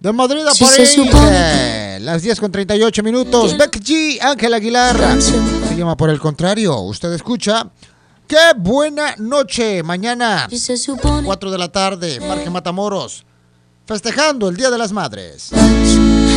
De Madrid a Si París. se supone. Las 10:38. Becky G, Ángel Aguilar. Se llama Por el Contrario. Usted escucha. ¡Qué buena noche! Mañana, Si se supone. 4 de la tarde, Parque Matamoros. Festejando el Día de las Madres.